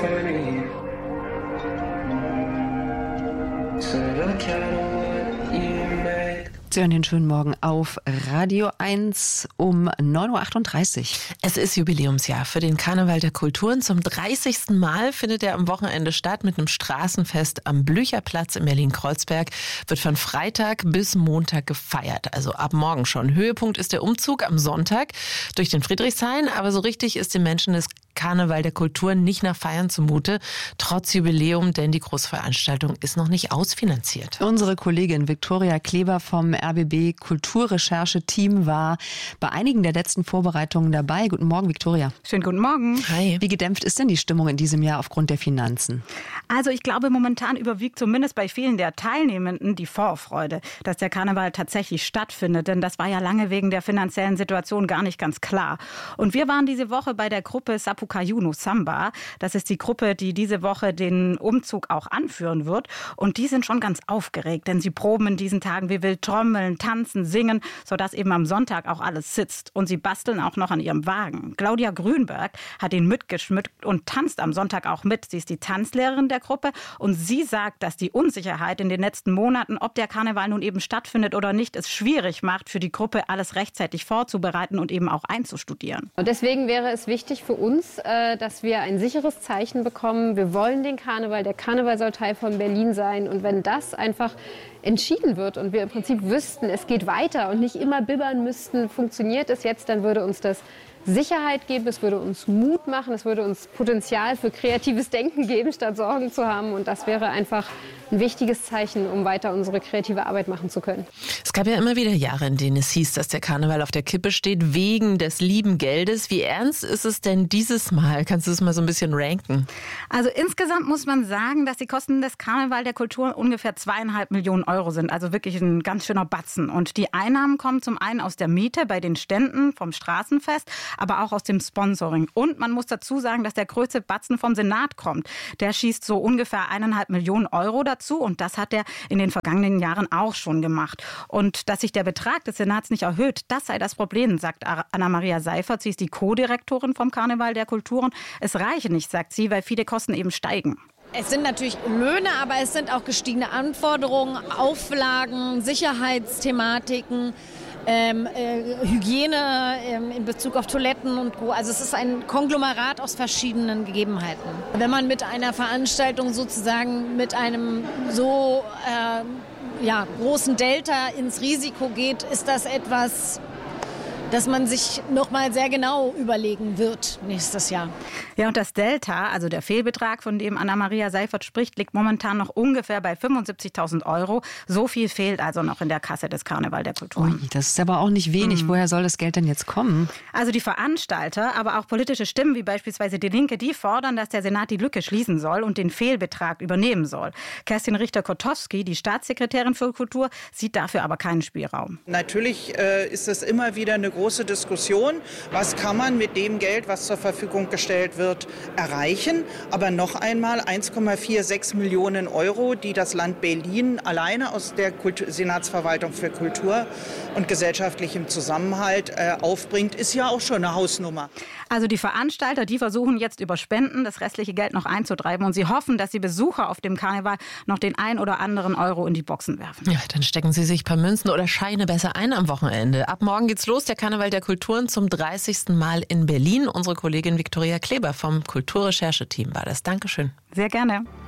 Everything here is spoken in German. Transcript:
funny. So look at what you made. Sie hören den schönen Morgen auf Radio 1 um 9.38 Uhr. Es ist Jubiläumsjahr für den Karneval der Kulturen. Zum 30. Mal findet er am Wochenende statt mit einem Straßenfest am Blücherplatz in Berlin-Kreuzberg. Wird von Freitag bis Montag gefeiert, also ab morgen schon. Höhepunkt ist der Umzug am Sonntag durch den Friedrichshain. Aber so richtig ist den Menschen das Karneval der Kulturen nicht nach Feiern zumute, trotz Jubiläum, denn die Großveranstaltung ist noch nicht ausfinanziert. Unsere Kollegin Viktoria Kleber vom RBB Kulturrecherche-Team war bei einigen der letzten Vorbereitungen dabei. Guten Morgen, Viktoria. Schönen guten Morgen. Hi. Wie gedämpft ist denn die Stimmung in diesem Jahr aufgrund der Finanzen? Also ich glaube, momentan überwiegt zumindest bei vielen der Teilnehmenden die Vorfreude, dass der Karneval tatsächlich stattfindet. Denn das war ja lange wegen der finanziellen Situation gar nicht ganz klar. Und wir waren diese Woche bei der Gruppe Sapucaí Samba. Das ist die Gruppe, die diese Woche den Umzug auch anführen wird. Und die sind schon ganz aufgeregt, denn sie proben in diesen Tagen wie wild trommeln, tanzen, singen, sodass eben am Sonntag auch alles sitzt. Und sie basteln auch noch an ihrem Wagen. Claudia Grünberg hat ihn mitgeschmückt und tanzt am Sonntag auch mit. Sie ist die Tanzlehrerin der Gruppe und sie sagt, dass die Unsicherheit in den letzten Monaten, ob der Karneval nun eben stattfindet oder nicht, es schwierig macht für die Gruppe, alles rechtzeitig vorzubereiten und eben auch einzustudieren. Und deswegen wäre es wichtig für uns, dass wir ein sicheres Zeichen bekommen. Wir wollen den Karneval. Der Karneval soll Teil von Berlin sein. Und wenn das einfach entschieden wird und wir im Prinzip wüssten, es geht weiter und nicht immer bibbern müssten, funktioniert es jetzt, dann würde uns das Sicherheit geben, es würde uns Mut machen, es würde uns Potenzial für kreatives Denken geben, statt Sorgen zu haben. Und das wäre einfach ein wichtiges Zeichen, um weiter unsere kreative Arbeit machen zu können. Es gab ja immer wieder Jahre, in denen es hieß, dass der Karneval auf der Kippe steht, wegen des lieben Geldes. Wie ernst ist es denn dieses Mal? Kannst du es mal so ein bisschen ranken? Also insgesamt muss man sagen, dass die Kosten des Karneval der Kultur ungefähr 2,5 Millionen Euro sind. Also wirklich ein ganz schöner Batzen. Und die Einnahmen kommen zum einen aus der Miete bei den Ständen vom Straßenfest, aber auch aus dem Sponsoring. Und man muss dazu sagen, dass der größte Batzen vom Senat kommt. Der schießt so ungefähr 1,5 Millionen Euro dazu. Und das hat er in den vergangenen Jahren auch schon gemacht. Und dass sich der Betrag des Senats nicht erhöht, das sei das Problem, sagt Anna-Maria Seifert. Sie ist die Co-Direktorin vom Karneval der Kulturen. Es reiche nicht, sagt sie, weil viele Kosten eben steigen. Es sind natürlich Löhne, aber es sind auch gestiegene Anforderungen, Auflagen, Sicherheitsthematiken, Hygiene in Bezug auf Toiletten und Co. Also es ist ein Konglomerat aus verschiedenen Gegebenheiten. Wenn man mit einer Veranstaltung sozusagen mit einem so großen Delta ins Risiko geht, ist das etwas, dass man sich noch mal sehr genau überlegen wird nächstes Jahr. Ja, und das Delta, also der Fehlbetrag, von dem Anna-Maria Seifert spricht, liegt momentan noch ungefähr bei 75.000 Euro. So viel fehlt also noch in der Kasse des Karneval der Kulturen. Ui, das ist aber auch nicht wenig. Woher soll das Geld denn jetzt kommen? Also die Veranstalter, aber auch politische Stimmen wie beispielsweise die Linke, die fordern, dass der Senat die Lücke schließen soll und den Fehlbetrag übernehmen soll. Kerstin Richter-Kotowski, die Staatssekretärin für Kultur, sieht dafür aber keinen Spielraum. Natürlich ist es immer wieder eine große Diskussion. Was kann man mit dem Geld, was zur Verfügung gestellt wird, erreichen? Aber noch einmal 1,46 Millionen Euro, die das Land Berlin alleine aus der Senatsverwaltung für Kultur und gesellschaftlichem Zusammenhalt aufbringt, ist ja auch schon eine Hausnummer. Also die Veranstalter, die versuchen jetzt über Spenden das restliche Geld noch einzutreiben und sie hoffen, dass die Besucher auf dem Karneval noch den ein oder anderen Euro in die Boxen werfen. Ja, dann stecken sie sich ein paar Münzen oder Scheine besser ein am Wochenende. Ab morgen geht's los, der Karneval der Kulturen zum 30. Mal in Berlin. Unsere Kollegin Viktoria Kleber vom Kulturrecherche-Team war das. Dankeschön. Sehr gerne.